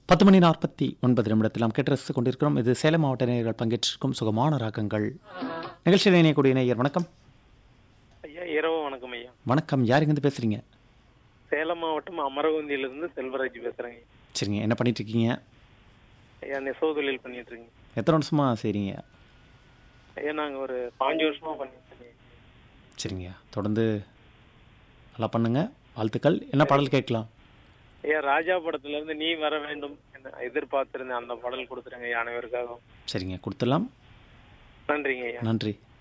10 மணி 49 நிமிடத்தில் நாம் கேட்டு ரசித்துக் கொண்டிருக்கிறோம். இது சேலம் மாவட்ட நேயர்கள் பங்கேற்றிருக்கும் சுகமான ராகங்கள் நிகழ்ச்சியில் இணையக்கூடிய நேயர். வணக்கம். ஐயா இரவு வணக்கம் ஐயா. வணக்கம். யார் இருந்து பேசுறீங்க? சேலம் மாவட்டம் அமரகுந்தியிலிருந்து செல்வராஜ் பேசுறேங்க. சரிங்க. என்ன பண்ணிட்டு இருக்கீங்க? ஐயா நெசவு தொழில் பண்ணிட்டு இருக்கீங்க. எத்தனை வருஷமா செய்றீங்க? ஐயா நாங்க ஒரு 5 வருஷமா பண்ணிட்டு இருக்கோம். சரிங்க. தொடர்ந்து நல்லா பண்ணுங்க. வாழ்த்துக்கள். என்ன பாடல் கேட்கலாம்? ஐயா ராஜா படத்துல இருந்து நீ வர வேண்டும் என்ன எதிர்பார்த்திருந்தேன் அந்த பாடல் கொடுத்துருங்க ஐயா அனைவருக்காகவும். சரிங்க, கொடுத்துடலாம். நன்றிங்க ஐயா. நன்றி.